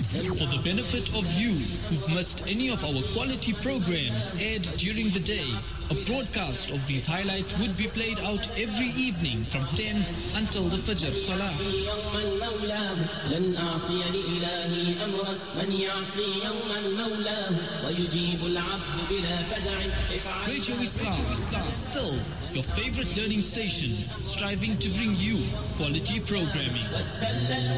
For the benefit of you who've missed any of our quality programs aired during the day, a broadcast of these highlights would be played out every evening from 10 until the Fajr Salah. Radio Islam, still your favorite learning station, striving to bring you quality programming.